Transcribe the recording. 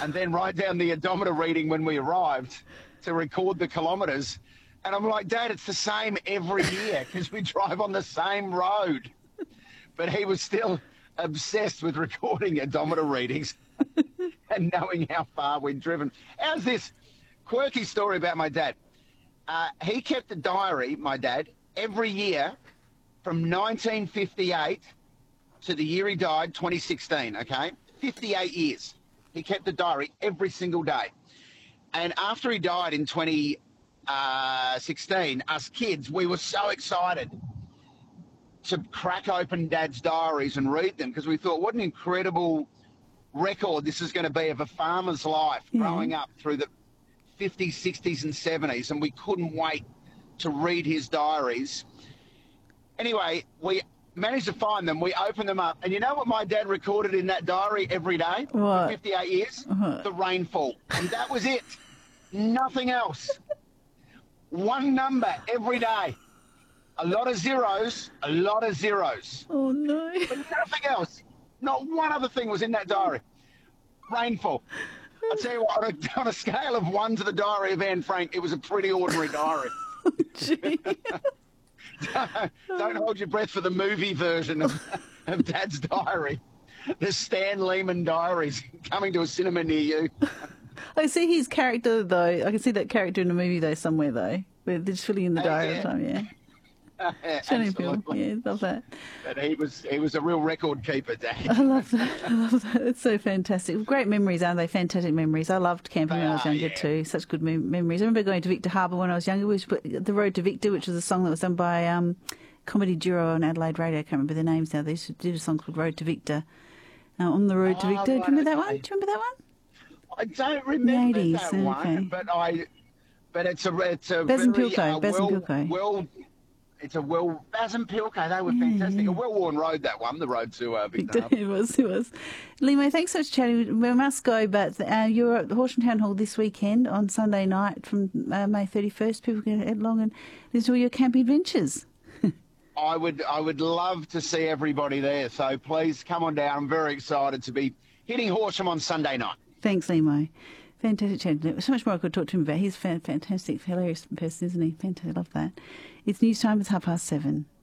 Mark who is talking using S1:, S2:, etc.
S1: and then write down the odometer reading when we arrived to record the kilometres. And I'm like, Dad, it's the same every year because we drive on the same road. But he was still obsessed with recording odometer readings and knowing how far we'd driven. How's this quirky story about my dad? He kept a diary, my dad, every year from 1958 to the year he died, 2016, okay? 58 years. He kept a diary every single day. And after he died in 2016, us kids, we were so excited to crack open Dad's diaries and read them because we thought, what an incredible record this is going to be of a farmer's life growing up through the 50s, 60s and 70s, and we couldn't wait to read his diaries. Anyway, we managed to find them. We opened them up, and you know what my dad recorded in that diary every day for 58 years? The rainfall. And that was it. Nothing else. One number every day. A lot of zeros, a lot of zeros.
S2: Oh, no.
S1: But nothing else. Not one other thing was in that diary. Rainfall. I'll tell you what, on a scale of 1 to the diary of Anne Frank, it was a pretty ordinary diary.
S2: Oh, gee.
S1: Don't hold your breath for the movie version of Dad's diary. The Stan Lehman diaries coming to a cinema near you.
S2: I see his character, though. I can see that character in a movie, though, somewhere, though. Where they're just filling in the diary all the time, yeah.
S1: Absolutely.
S2: Yeah, love that.
S1: But he was a real record keeper, Dad.
S2: I love that. I love that. It's so fantastic. Great memories, aren't they? Fantastic memories. I loved camping when I was younger too. Such good memories. I remember going to Victor Harbour when I was younger. We put The Road to Victor, which was a song that was done by comedy duo on Adelaide Radio. I can't remember their names now. They used to do a song called Road to Victor. On the Road to Victor. Do you remember that one? Do you remember that one?
S1: I don't remember
S2: the 80s,
S1: that one, but it's a
S2: Baz and
S1: very
S2: Pilko.
S1: It's a Baz and Pilko, they were fantastic. A well-worn road, that one, the road to Victor Harbour.
S2: It was. Limo, thanks so much, chatting. We must go, but you're at Horsham Town Hall this weekend on Sunday night from May 31st. People can head along and listen to all your camping adventures.
S1: I would love to see everybody there, so please come on down. I'm very excited to be hitting Horsham on Sunday night. Thanks,
S2: Limo. Fantastic chat. So much more I could talk to him about. He's a fantastic, hilarious person, isn't he? Fantastic. I love that. It's news time. It's 7:30.